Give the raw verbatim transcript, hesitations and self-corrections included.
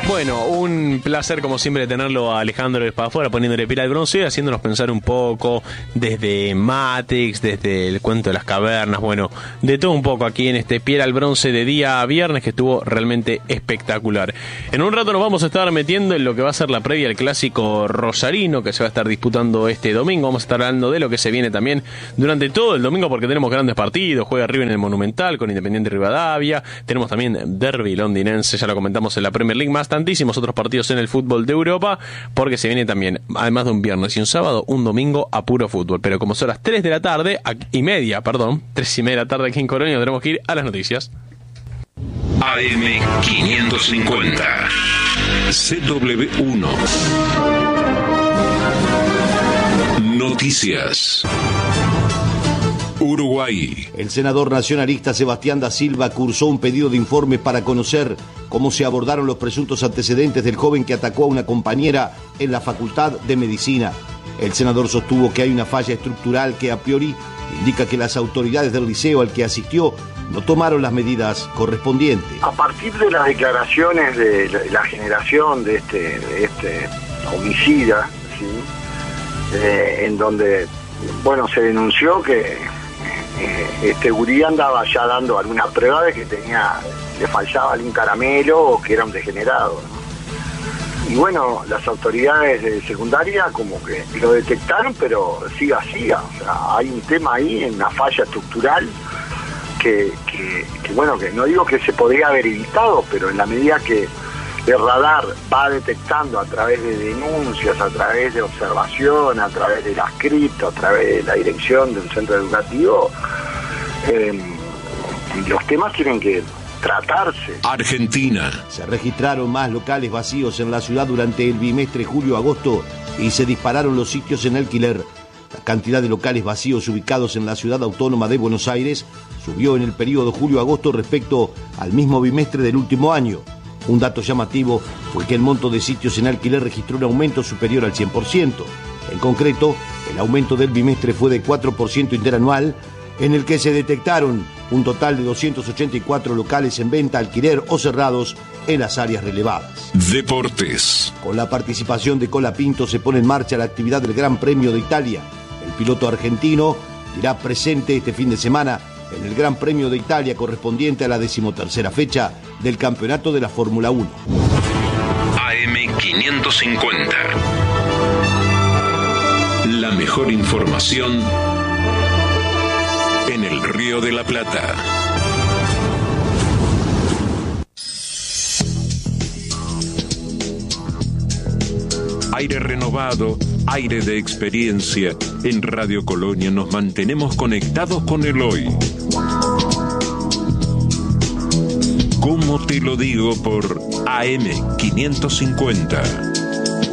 Bueno, un placer como siempre tenerlo a Alejandro Espafuera poniéndole pila al bronce y haciéndonos pensar un poco desde Matrix, desde el cuento de las cavernas, bueno, de todo un poco aquí en este Piel al Bronce de día viernes que estuvo realmente espectacular. En un rato nos vamos a estar metiendo en lo que va a ser la previa al clásico rosarino que se va a estar disputando este domingo. Vamos a estar hablando de lo que se viene también durante todo el domingo porque tenemos grandes partidos. Juega River en el Monumental con Independiente Rivadavia, tenemos también derbi londinense, ya lo comentamos en la Premier League, más tantísimos otros partidos en el fútbol de Europa, porque se viene también, además de un viernes y un sábado, un domingo a puro fútbol. Pero como son las tres de la tarde, y media, perdón, tres y media de la tarde aquí en Colonia, tenemos que ir a las noticias. A M quinientos cincuenta C W uno Noticias. Uruguay. El senador nacionalista Sebastián da Silva cursó un pedido de informes para conocer cómo se abordaron los presuntos antecedentes del joven que atacó a una compañera en la Facultad de Medicina. El senador sostuvo que hay una falla estructural que a priori indica que las autoridades del liceo al que asistió no tomaron las medidas correspondientes. A partir de las declaraciones de la generación de este, de este homicida, ¿sí? eh, en donde bueno se denunció que este gurí andaba ya dando alguna prueba de que tenía, le faltaba algún caramelo o que era un degenerado, ¿no? Y bueno, las autoridades de secundaria como que lo detectaron, pero siga, siga, o sea, hay un tema ahí, en una falla estructural que, que, que bueno, que no digo que se podría haber evitado, pero en la medida que el radar va detectando a través de denuncias, a través de observación, a través de las cripto, a través de la dirección de un centro educativo, eh, los temas tienen que tratarse. Argentina. Se registraron más locales vacíos en la ciudad durante el bimestre julio-agosto y se dispararon los sitios en alquiler. La cantidad de locales vacíos ubicados en la ciudad autónoma de Buenos Aires subió en el periodo julio-agosto respecto al mismo bimestre del último año. Un dato llamativo fue que el monto de sitios en alquiler registró un aumento superior al cien por ciento. En concreto, el aumento del bimestre fue de cuatro por ciento interanual, en el que se detectaron un total de doscientos ochenta y cuatro locales en venta, alquiler o cerrados en las áreas relevadas. Deportes. Con la participación de Colapinto se pone en marcha la actividad del Gran Premio de Italia. El piloto argentino irá presente este fin de semana en el Gran Premio de Italia correspondiente a la decimotercera fecha del campeonato de la Fórmula uno. A M quinientos cincuenta. La mejor información en el Río de la Plata. Aire renovado, aire de experiencia. En Radio Colonia nos mantenemos conectados con el hoy. ¿Cómo te lo digo? Por A M quinientos cincuenta.